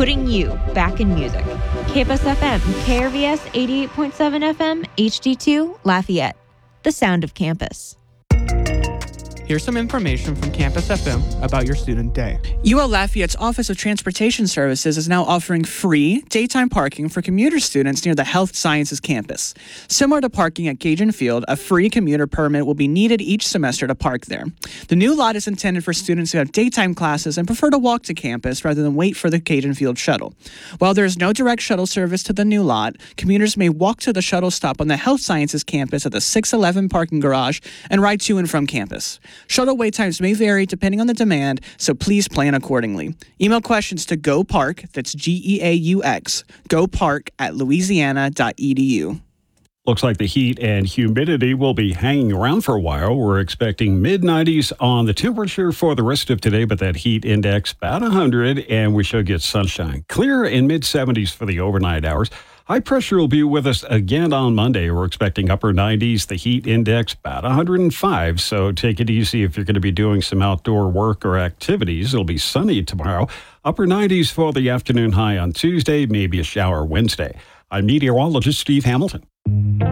putting you back in music. Campus FM, KRVS 88.7 FM, HD2, Lafayette. The sound of campus. Here's some information from Campus FM about your student day. UL Lafayette's Office of Transportation Services is now offering free daytime parking for commuter students near the Health Sciences campus. Similar to parking at Cajun Field, a free commuter permit will be needed each semester to park there. The new lot is intended for students who have daytime classes and prefer to walk to campus rather than wait for the Cajun Field shuttle. While there is no direct shuttle service to the new lot, commuters may walk to the shuttle stop on the Health Sciences campus at the 611 parking garage and ride to and from campus. Shuttle wait times may vary depending on the demand, so please plan accordingly. Email questions to GoPark, that's GEAUX, gopark@louisiana.edu. Looks like the heat and humidity will be hanging around for a while. We're expecting mid-90s on the temperature for the rest of today, but that heat index about 100, and we should get sunshine. Clear in mid-70s for the overnight hours. High pressure will be with us again on Monday. We're expecting upper 90s, the heat index about 105. So take it easy if you're going to be doing some outdoor work or activities. It'll be sunny tomorrow. Upper 90s for the afternoon high on Tuesday, maybe a shower Wednesday. I'm meteorologist Steve Hamilton.